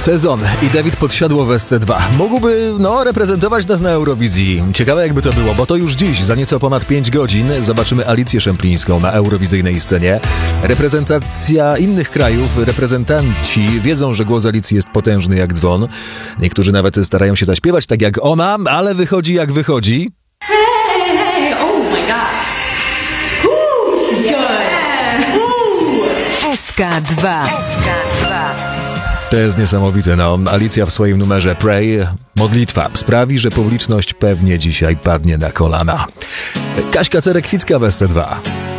Sezon i Dawid Podsiadło w SC2 mógłby, reprezentować nas na Eurowizji. Ciekawe jakby to było, bo to już dziś, za nieco ponad 5 godzin, zobaczymy Alicję Szemplińską na eurowizyjnej scenie. Reprezentacja innych krajów, reprezentanci wiedzą, że głos Alicji jest potężny jak dzwon. Niektórzy nawet starają się zaśpiewać tak jak ona, ale wychodzi jak wychodzi. Hey, oh my gosh. She's good. SK2. To jest niesamowite, Alicja w swoim numerze Pray, modlitwa, sprawi, że publiczność pewnie dzisiaj padnie na kolana. Kaśka Cerekwicka w SC2.